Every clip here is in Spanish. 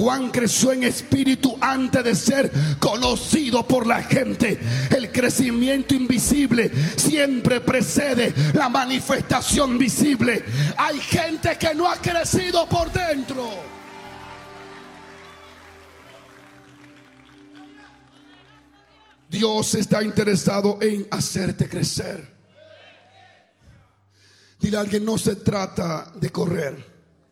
Juan creció en espíritu antes de ser conocido por la gente. El crecimiento invisible siempre precede la manifestación visible. Hay gente que no ha crecido por dentro. Dios está interesado en hacerte crecer. Dile a alguien: no se trata de correr,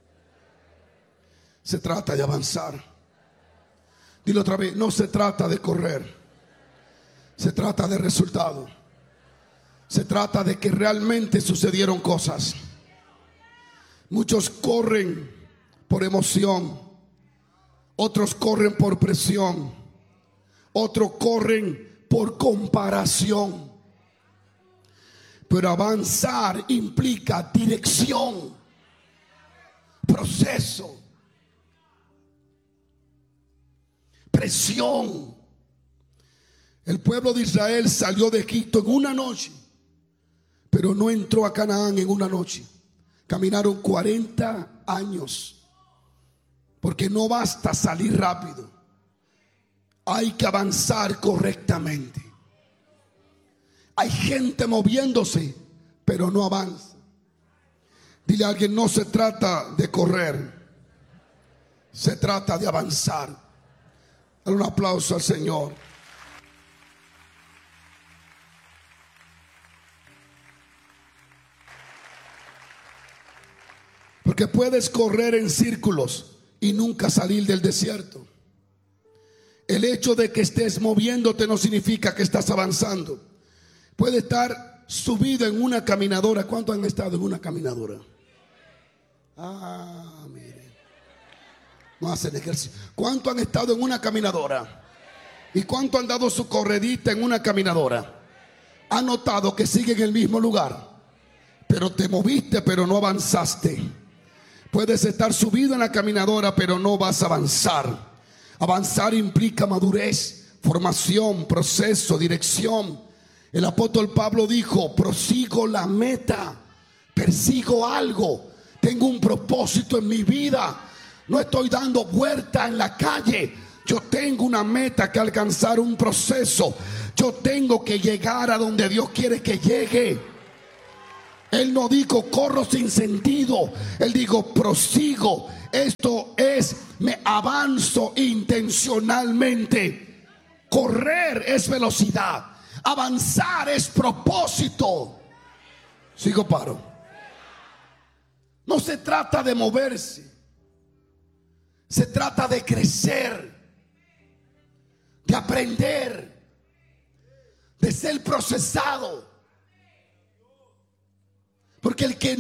se trata de avanzar. Dile otra vez: no se trata de correr, se trata de resultado. Se trata de que realmente sucedieron cosas. Muchos corren por emoción, otros corren por presión, otros corren por comparación. Pero avanzar implica dirección, proceso, presión. El pueblo de Israel salió de Egipto en una noche, pero no entró a Canaán en una noche. Caminaron 40 años, porque no basta salir rápido, hay que avanzar correctamente. Hay gente moviéndose, pero no avanza. Dile a alguien: no se trata de correr, se trata de avanzar. Dale un aplauso al Señor. Porque puedes correr en círculos y nunca salir del desierto. El hecho de que estés moviéndote no significa que estás avanzando. Puede estar subido en una caminadora. ¿Cuántos han estado en una caminadora? Mire, no hacen ejercicio. ¿Cuántos han estado en una caminadora? ¿Y cuántos han dado su corredita en una caminadora? ¿Han notado que sigue en el mismo lugar? Pero te moviste, pero no avanzaste. Puedes estar subido en la caminadora, pero no vas a avanzar. Avanzar implica madurez, formación, proceso, dirección. El apóstol Pablo dijo: prosigo la meta, persigo algo, tengo un propósito en mi vida. No estoy dando vuelta en la calle. Yo tengo una meta que alcanzar, un proceso. Yo tengo que llegar a donde Dios quiere que llegue. Él no dijo: corro sin sentido. Él dijo: prosigo. Esto es, me avanzo intencionalmente. Correr es velocidad, avanzar es propósito. Sigo, paro. No se trata de moverse, se trata de crecer, de aprender, de ser procesado. Porque el que